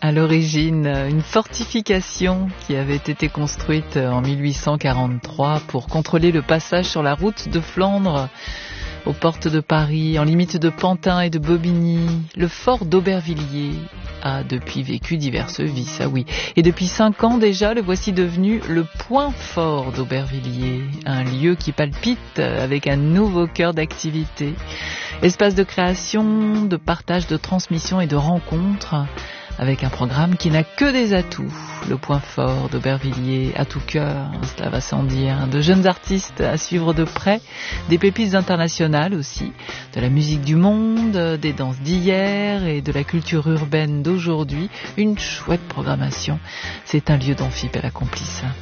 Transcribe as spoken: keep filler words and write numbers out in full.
À l'origine, une fortification qui avait été construite en mille huit cent quarante-trois pour contrôler le passage sur la route de Flandre aux portes de Paris, en limite de Pantin et de Bobigny. Le fort d'Aubervilliers a depuis vécu diverses vies, ça oui. Et depuis cinq ans déjà, le voici devenu le point fort d'Aubervilliers, un lieu qui palpite avec un nouveau cœur d'activité. Espace de création, de partage, de transmission et de rencontres, avec un programme qui n'a que des atouts. Le point fort d'Aubervilliers à tout cœur, cela va sans dire. De jeunes artistes à suivre de près, des pépites internationales aussi, de la musique du monde, des danses d'hier et de la culture urbaine d'aujourd'hui. Une chouette programmation. C'est un lieu d'amphip à la complice.